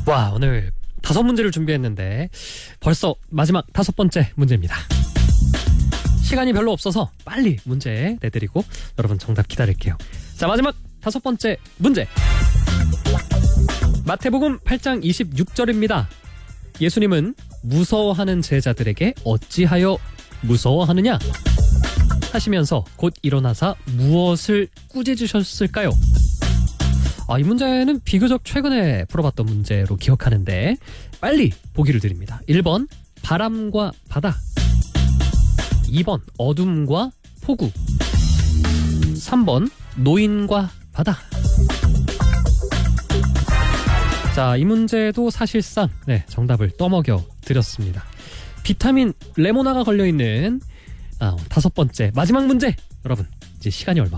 와, 오늘 5문제를 준비했는데 벌써 마지막 5번째 문제입니다. 시간이 별로 없어서 빨리 문제 내드리고 여러분 정답 기다릴게요. 자, 마지막 5번째 문제. 마태복음 8장 26절입니다. 예수님은 무서워하는 제자들에게 어찌하여 무서워하느냐 하시면서 곧 일어나사 무엇을 꾸짖으셨을까요? 이 문제는 비교적 최근에 풀어봤던 문제로 기억하는데 빨리 보기를 드립니다. 1번 바람과 바다, 2번 어둠과 폭우, 3번 노인과 바다. 자, 이 문제도 사실상 정답을 떠먹여 드렸습니다. 비타민 레모나가 걸려있는 5번째 마지막 문제. 여러분, 이제 시간이 얼마